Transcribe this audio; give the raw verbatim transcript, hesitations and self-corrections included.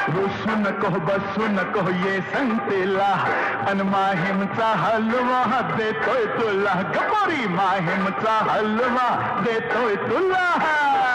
रुसू नको बसू नको ये सांगतेला अन माहीमचा हलवा देतोय तुला गपोरी माहीमचा हलवा देतोय तुला